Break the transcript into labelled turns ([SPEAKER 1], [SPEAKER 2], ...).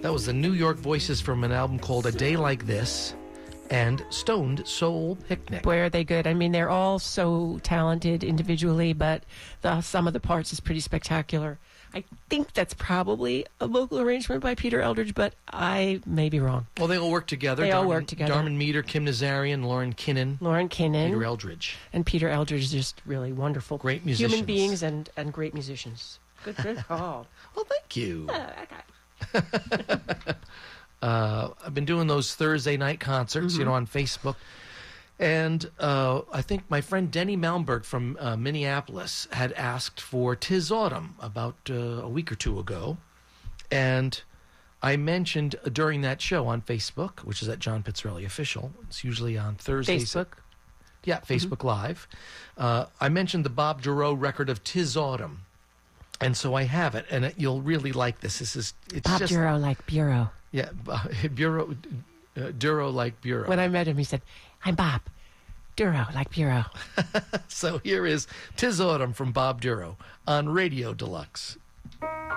[SPEAKER 1] That was the New York Voices from an album called A Day Like This and Stoned Soul Picnic.
[SPEAKER 2] Boy, are they good. I mean, they're all so talented individually, but the sum of the parts is pretty spectacular. I think that's probably a vocal arrangement by Peter Eldridge, but I may be wrong.
[SPEAKER 1] Well, they all work together.
[SPEAKER 2] They all work together.
[SPEAKER 1] Darman Meter, Kim Nazarian, Lauren Kinnan. Peter Eldridge.
[SPEAKER 2] And Peter Eldridge is just really wonderful.
[SPEAKER 1] Great musicians.
[SPEAKER 2] Human beings and great musicians. Good call.
[SPEAKER 1] Well, thank you.
[SPEAKER 2] Okay.
[SPEAKER 1] I've been doing those Thursday night concerts, on Facebook. And I think my friend Denny Malmberg from Minneapolis had asked for 'Tis Autumn about a week or two ago. And I mentioned during that show on Facebook, which is at John Pizzarelli Official. It's usually on Thursdays.
[SPEAKER 2] Facebook?
[SPEAKER 1] Yeah, Facebook Live. I mentioned the Bob Duro record of 'Tis Autumn. And so I have it, and you'll really like this. It's
[SPEAKER 2] Bob
[SPEAKER 1] just,
[SPEAKER 2] Duro like Bureau.
[SPEAKER 1] Yeah, Bureau, Duro like Bureau.
[SPEAKER 2] When I met him, he said, I'm Bob Duro like Bureau.
[SPEAKER 1] So here is 'Tis Autumn from Bob Duro on Radio Deluxe.